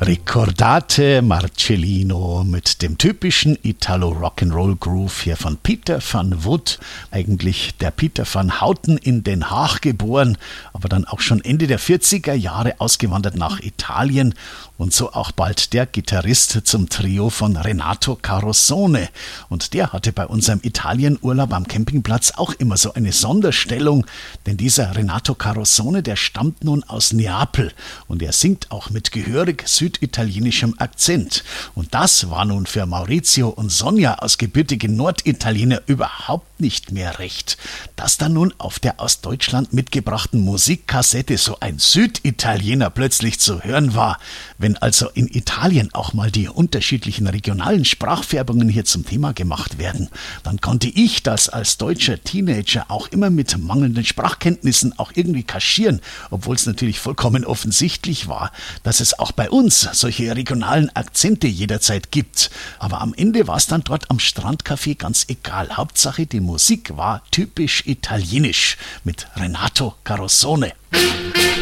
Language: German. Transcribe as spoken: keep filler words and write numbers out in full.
Ricordate Marcellino mit dem typischen Italo-Rock'n'Roll-Groove hier von Peter van Wood. Eigentlich der Peter van Houten in Den Haag geboren, aber dann auch schon Ende der vierziger Jahre ausgewandert nach Italien und so auch bald der Gitarrist zum Trio von Renato Carosone. Und der hatte bei unserem Italienurlaub am Campingplatz auch immer so eine Sonderstellung, denn dieser Renato Carosone, der stammt nun aus Neapel und er singt auch mit gehörig süditalienischem Akzent. Und das war nun für Maurizio und Sonja aus gebürtigen Norditaliener überhaupt nicht mehr recht. Dass da nun auf der aus Deutschland mitgebrachten Musikkassette so ein Süditaliener plötzlich zu hören war, wenn also in Italien auch mal die unterschiedlichen regionalen Sprachfärbungen hier zum Thema gemacht werden, dann konnte ich das als deutscher Teenager auch immer mit mangelnden Sprachkenntnissen auch irgendwie kaschieren, obwohl es natürlich vollkommen offensichtlich war, dass es auch bei uns solche regionalen Akzente jederzeit gibt. Aber am Ende war es dann dort am Strandcafé ganz egal. Hauptsache die Musik war typisch italienisch mit Renato Carosone.